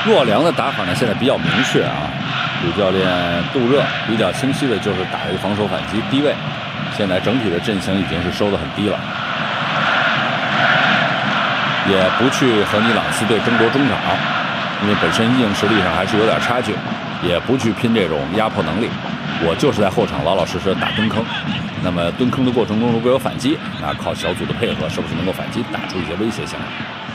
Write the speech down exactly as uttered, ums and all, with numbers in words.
洛良的打法呢，现在比较明确啊。主教练杜热比较清晰的就是打一个防守反击低位，现在整体的阵型已经是收得很低了，也不去和你朗斯队争夺中场，因为本身硬实力上还是有点差距，也不去拼这种压迫能力。我就是在后场老老实实打蹲坑，那么蹲坑的过程中如果有反击，那靠小组的配合，是不是能够反击打出一些威胁性来？